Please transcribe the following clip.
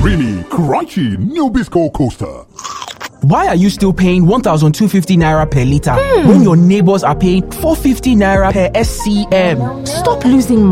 Creamy, crunchy, Nabisco Coaster. Why are you still paying 1,250 naira per liter when your neighbors are paying 450 naira per SCM? Stop losing